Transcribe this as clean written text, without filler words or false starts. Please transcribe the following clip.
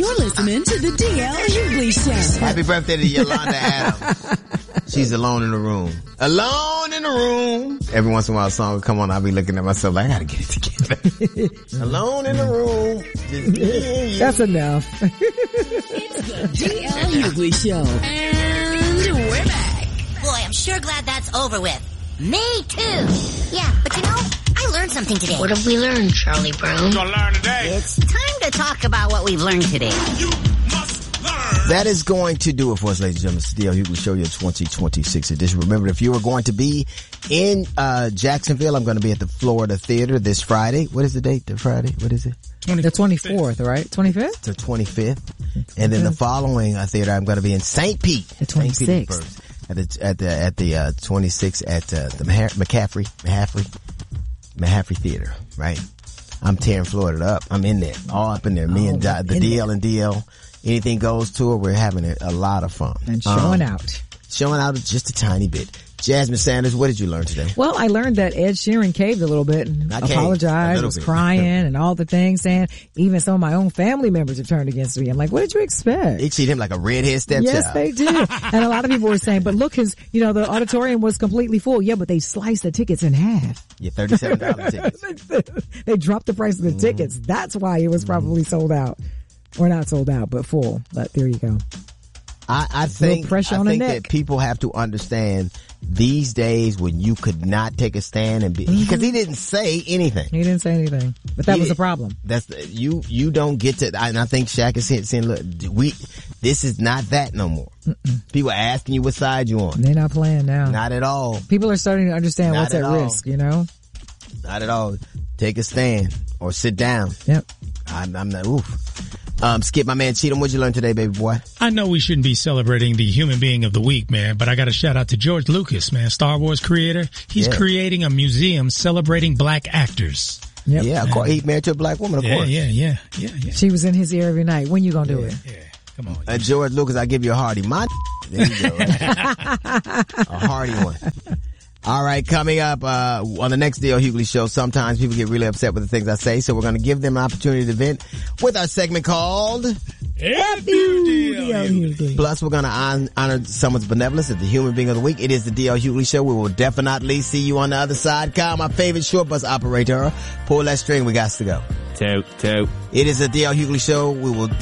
You're listening to the DL Hughley Show. Happy birthday to Yolanda Adams. She's alone in the room. Alone in the room. Every once in a while a song will come on, I'll be looking at myself like, I gotta get it together. Alone in the room. Just That's enough. It's the DL Hughley Show. And we're back. Boy, I'm sure glad that's over with. Me too. Yeah, but you know, I learned something today. What have we learned, Charlie Brown? Gonna learn today. It's time to talk about what we've learned today. You must learn. That is going to do it for us, ladies and gentlemen. It's the DL Hughley Show, your 2026 edition. Remember, if you are going to be in Jacksonville, I'm going to be at the Florida Theater this Friday. What is the date? The Friday? What is it? The 24th, right? 25th? The 25th. And then the following theater, I'm going to be in St. Pete. The 26th. At the 26th at the Mahaffey Theater, right? I'm tearing Florida up. I'm in there, all up in there. Me and the DL and DL. Anything Goes tour. We're having a lot of fun. And showing out. Showing out just a tiny bit. Jasmine Sanders, what did you learn today? Well, I learned that Ed Sheeran caved a little bit and apologized, was crying and all the things, saying even some of my own family members have turned against me. I'm like, what did you expect? They treat him like a redhead stepchild. Yes, they did. And a lot of people were saying, but look, the auditorium was completely full. Yeah, but they sliced the tickets in half. Yeah, $37 tickets. They dropped the price of the tickets. That's why it was probably sold out. Or not sold out, but full. But there you go. I think that people have to understand these days when you could not take a stand and because he didn't say anything. He didn't say anything, but that was a problem. You don't get to, and I think Shaq is saying, look, this is not that no more. People are asking you what side you on. They're not playing now. Not at all. People are starting to understand what's at risk, Not at all. Take a stand or sit down. Yep. I'm not, Skip, my man Cheatham, what'd you learn today, baby boy? I know we shouldn't be celebrating the human being of the week, man, but I got to shout out to George Lucas, man, Star Wars creator. He's creating a museum celebrating black actors. Yep. Yeah, of course. He's married to a black woman, of course. Yeah. She was in his ear every night. When you gonna do it? Yeah, come on. George Lucas, I give you a hearty. There you go. Right? A hearty one. All right, coming up on the next DL Hughley Show, sometimes people get really upset with the things I say, so we're going to give them an opportunity to vent with our segment called F you, DL Hughley. Plus, we're going to honor someone's benevolence as the human being of the week. It is the DL Hughley Show. We will definitely see you on the other side. Kyle, my favorite short bus operator, pull that string. We got to go. Toot. It is the DL Hughley Show. We will